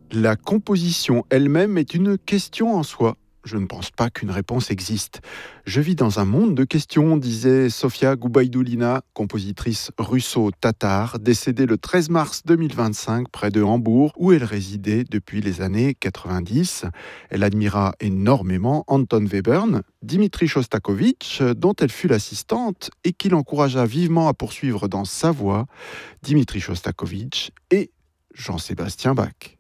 La composition elle-même est une question en soi. Je ne pense pas qu'une réponse existe. Je vis dans un monde de questions, disait Sofia Goubaïdoulina, compositrice russo-tatare, décédée le 13 mars 2025 près de Hambourg, où elle résidait depuis les années 90. Elle admira énormément Anton Webern, Dimitri Shostakovich, dont elle fut l'assistante et qui l'encouragea vivement à poursuivre dans sa voie, Dimitri Shostakovich et Jean-Sébastien Bach.